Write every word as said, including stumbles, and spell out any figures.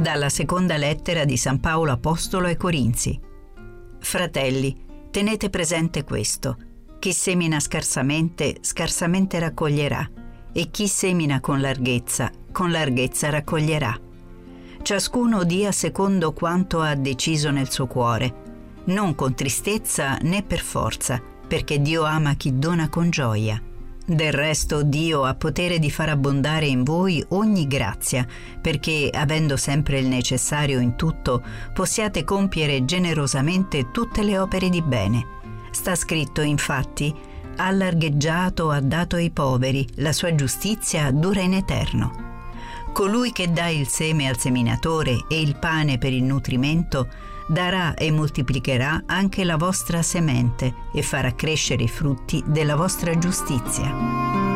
Dalla seconda lettera di San Paolo Apostolo ai Corinzi. Fratelli, tenete presente questo: chi semina scarsamente, scarsamente raccoglierà, e chi semina con larghezza, con larghezza raccoglierà. Ciascuno dia secondo quanto ha deciso nel suo cuore, non con tristezza né per forza, perché Dio ama chi dona con gioia. Del resto Dio ha potere di far abbondare in voi ogni grazia, perché, avendo sempre il necessario in tutto, possiate compiere generosamente tutte le opere di bene. Sta scritto, infatti: ha largheggiato, ha dato ai poveri, la sua giustizia dura in eterno. Colui che dà il seme al seminatore e il pane per il nutrimento darà e moltiplicherà anche la vostra semente e farà crescere i frutti della vostra giustizia.